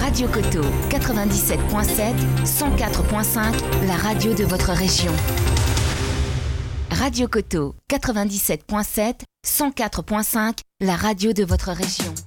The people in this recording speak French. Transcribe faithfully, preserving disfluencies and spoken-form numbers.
Radio Coteau, quatre-vingt-dix-sept virgule sept, cent quatre virgule cinq, la radio de votre région. Radio Coteau, quatre-vingt-dix-sept virgule sept, cent quatre virgule cinq, la radio de votre région.